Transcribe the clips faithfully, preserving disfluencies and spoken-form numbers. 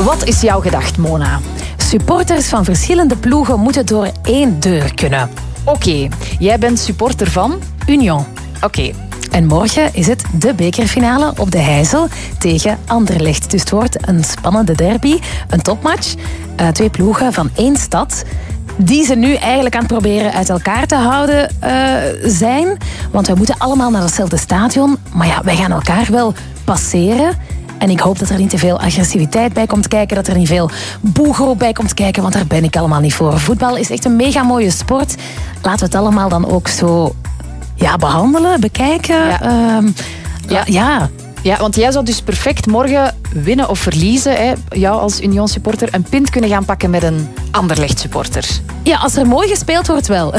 Wat is jouw gedacht, Mona? Supporters van verschillende ploegen moeten door één deur kunnen. Oké, okay. Jij bent supporter van? Union. Oké. Okay. En morgen is het de bekerfinale op de Heijzel tegen Anderlecht. Dus het wordt een spannende derby, een topmatch. Uh, twee ploegen van één stad die ze nu eigenlijk aan het proberen uit elkaar te houden uh, zijn. Want wij moeten allemaal naar hetzelfde stadion. Maar ja, wij gaan elkaar wel passeren. En ik hoop dat er niet te veel agressiviteit bij komt kijken. Dat er niet veel boegeroep bij komt kijken. Want daar ben ik allemaal niet voor. Voetbal is echt een mega mooie sport. Laten we het allemaal dan ook zo ja, behandelen, bekijken. Ja. Um, ja. ja. Ja, want jij zou dus perfect morgen winnen of verliezen. Hè? Jou als Union supporter een pint kunnen gaan pakken met een Anderlecht supporter. Ja, als er mooi gespeeld wordt wel.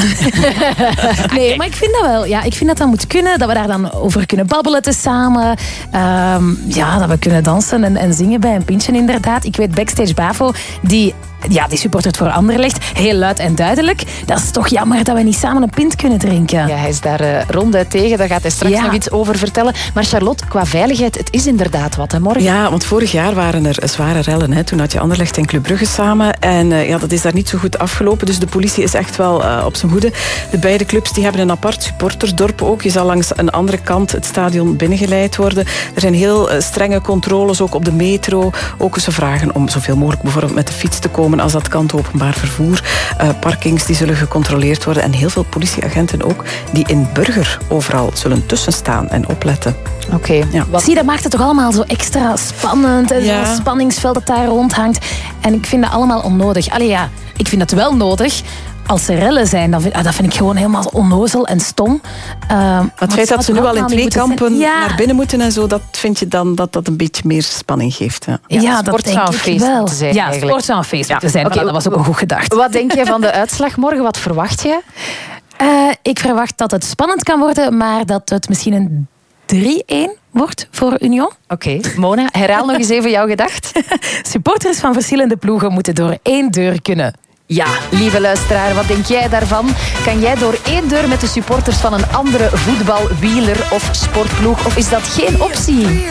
Nee, maar ik vind dat wel. Ja, ik vind dat dat moet kunnen. Dat we daar dan over kunnen babbelen tezamen. Um, ja, dat we kunnen dansen en, en zingen bij een pintje inderdaad. Ik weet backstage Bavo, die... Ja, die supportert voor Anderlecht. Heel luid en duidelijk. Dat is toch jammer dat we niet samen een pint kunnen drinken. Ja, hij is daar uh, ronduit tegen. Daar gaat hij straks ja. nog iets over vertellen. Maar Charlotte, qua veiligheid, het is inderdaad wat, hè, morgen? Ja, want vorig jaar waren er zware rellen. Hè. Toen had je Anderlecht en Club Brugge samen. En uh, ja, dat is daar niet zo goed afgelopen. Dus de politie is echt wel uh, op zijn hoede. De beide clubs die hebben een apart supportersdorp ook. Je zal langs een andere kant het stadion binnengeleid worden. Er zijn heel uh, strenge controles, ook op de metro. Ook ze vragen om zoveel mogelijk bijvoorbeeld met de fiets te komen als dat kan, openbaar vervoer. Uh, parkings die zullen gecontroleerd worden. En heel veel politieagenten ook, die in Burger overal zullen tussenstaan en opletten. Oké. Okay. Ja. Zie, dat maakt het toch allemaal zo extra spannend. En ja. Zo'n spanningsveld dat daar rondhangt. En ik vind dat allemaal onnodig. Allee ja, ik vind het wel nodig. Als er rellen zijn, dan vind, ah, dat vind ik gewoon helemaal onnozel en stom. Uh, het feit dat ze nu al in twee kampen ja. naar binnen moeten en zo, dat vind je dan dat dat een beetje meer spanning geeft. Ja, ja, ja dat denk ik feest wel. Zijn, ja, sport zou een feest moeten zijn. Okay, voilà, dat was ook een goed gedacht. Wat denk je van de uitslag morgen? Wat verwacht je? Uh, ik verwacht dat het spannend kan worden, maar dat het misschien een drie-één wordt voor Union. Oké, okay. Mona, herhaal nog eens even jouw gedacht. Supporters van verschillende ploegen moeten door één deur kunnen. Ja, lieve luisteraar, wat denk jij daarvan? Kan jij door één deur met de supporters van een andere voetbal, wieler of sportploeg? Of is dat geen optie?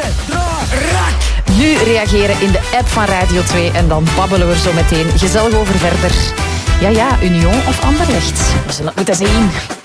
Nu reageren in de app van Radio twee en dan babbelen we er zo meteen gezellig over verder. Ja, ja, Union of Anderlecht. We zullen het moeten zien.